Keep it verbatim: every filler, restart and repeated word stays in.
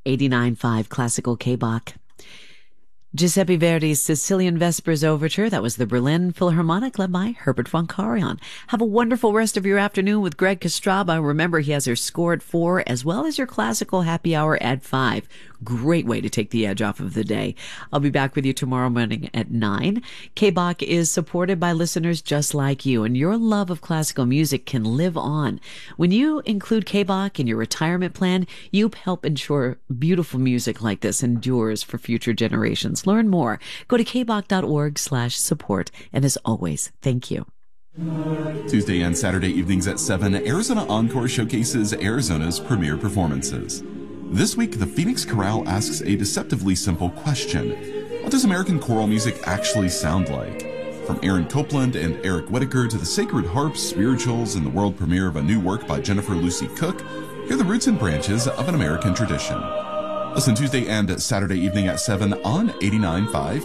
eighty-nine point five Classical K-Bach. Giuseppe Verdi's Sicilian Vespers Overture. That was the Berlin Philharmonic led by Herbert von Karajan. Have a wonderful rest of your afternoon with Greg Kostraba. Remember, he has your score at four as well as your classical happy hour at five. Great way to take the edge off of the day. I'll be back with you tomorrow morning at nine. K-Bach is supported by listeners just like you, and your love of classical music can live on. When you include K-Bach in your retirement plan, you help ensure beautiful music like this endures for future generations. Learn more. Go to kbach.org slash support. And as always, thank you. Tuesday and Saturday evenings at seven, Arizona Encore showcases Arizona's premier performances. This week, the Phoenix Chorale asks a deceptively simple question. What does American choral music actually sound like? From Aaron Copland and Eric Whitaker to the Sacred Harps, spirituals, and the world premiere of a new work by Jennifer Lucy Cook, hear the roots and branches of an American tradition. Listen Tuesday and Saturday evening at seven on eighty-nine point five